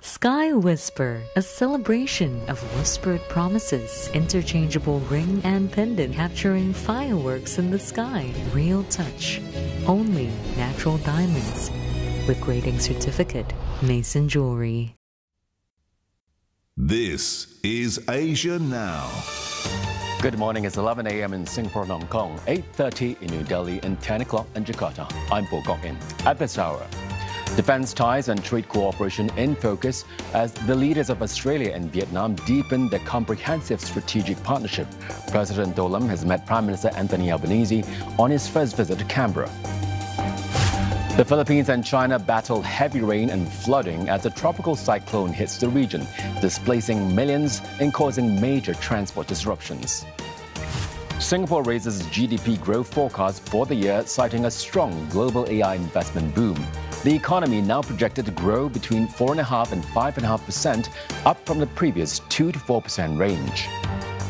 Sky Whisper, a celebration of whispered promises, interchangeable ring and pendant capturing fireworks in the sky, real touch, only natural diamonds, with grading certificate, Mason Jewelry. This is Asia Now. Good morning, it's 11 a.m. in Singapore and Hong Kong, 8:30 in New Delhi and 10 o'clock in Jakarta. I'm Bo Gok In. At this hour, defense ties and trade cooperation in focus as the leaders of Australia and Vietnam deepen their comprehensive strategic partnership. President Do Lam has met Prime Minister Anthony Albanese on his first visit to Canberra. The Philippines and China battle heavy rain and flooding as a tropical cyclone hits the region, displacing millions and causing major transport disruptions. Singapore raises GDP growth forecast for the year, citing a strong global AI investment boom. The economy now projected to grow between 4.5% and 5.5%, up from the previous 2 to 4% range.